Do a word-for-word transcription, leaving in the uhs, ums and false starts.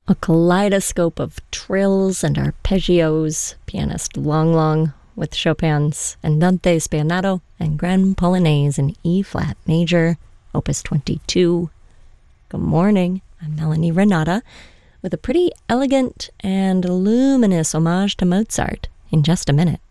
A kaleidoscope of trills and arpeggios, pianist Long Long with Chopin's Andante Spianato and Grand Polonaise in E-flat major, opus twenty-two. Good morning, I'm Melanie Renata with a pretty elegant and luminous homage to Mozart in just a minute.